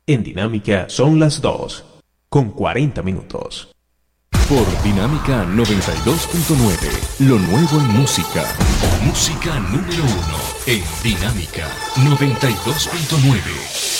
En Dinámica son las 2:40. Por Dinámica 92.9, lo nuevo en música. Música número 1 en Dinámica 92.9.